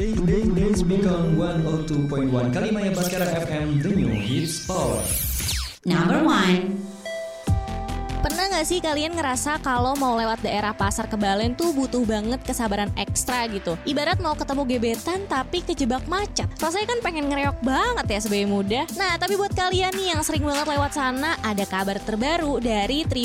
Today's Beacon 102.1 Kalimaya Baskara FM, the new hits power. Number 1. Pernah gak sih kalian ngerasa kalau mau lewat daerah Pasar Kebalen tuh butuh banget kesabaran ekstra gitu? Ibarat mau ketemu gebetan tapi kejebak macet. Rasanya kan pengen ngereok banget ya sebagai muda. Nah, tapi buat kalian nih yang sering banget lewat sana, ada kabar terbaru dari